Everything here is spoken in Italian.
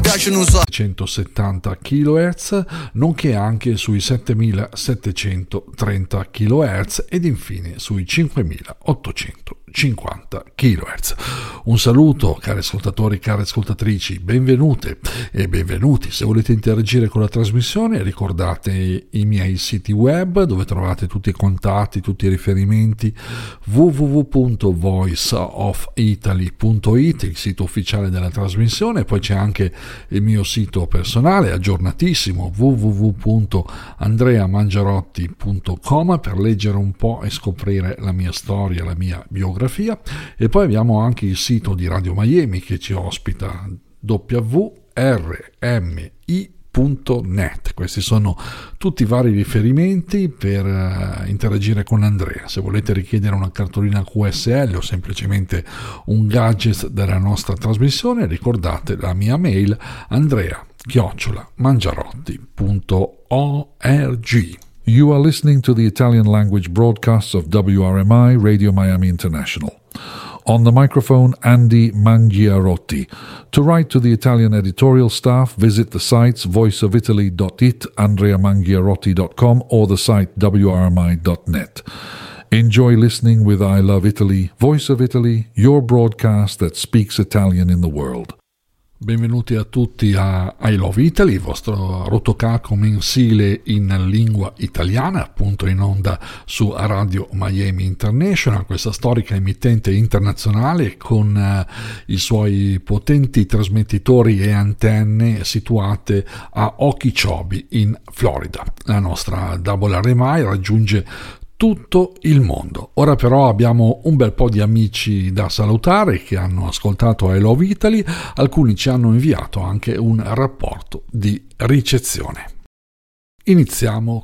piace non so 170 kHz, nonché anche sui 7730 kHz ed infine sui 5850 kHz. Un saluto cari ascoltatori, cari ascoltatrici, benvenute e benvenuti. Se volete interagire con la trasmissione ricordate i miei siti web dove trovate tutti i contatti, tutti i riferimenti: www.voiceofitaly.it, il sito ufficiale della trasmissione, poi c'è anche il mio sito personale aggiornatissimo www.andreamangiarotti.com per leggere un po' e scoprire la mia storia, la mia biografia, e poi abbiamo anche il sito di Radio Miami che ci ospita, www.rmi.net. Questi sono tutti i vari riferimenti per interagire con Andrea. Se volete richiedere una cartolina QSL o semplicemente un gadget della nostra trasmissione, ricordate la mia mail andrea@mangiarotti.org. You are listening to the Italian language broadcasts of WRMI Radio Miami International. On the microphone, Andy Mangiarotti. To write to the Italian editorial staff, visit the sites voiceofitaly.it, andreamangiarotti.com, or the site wrmi.net. Enjoy listening with I Love Italy, Voice of Italy, your broadcast that speaks Italian in the world. Benvenuti a tutti a I Love Italy, il vostro rotocalco mensile in lingua italiana, appunto in onda su Radio Miami International, questa storica emittente internazionale con i suoi potenti trasmettitori e antenne situate a Okeechobee in Florida. La nostra WRMI raggiunge tutto il mondo. Ora però abbiamo un bel po' di amici da salutare che hanno ascoltato I Love Italy, alcuni ci hanno inviato anche un rapporto di ricezione. Iniziamo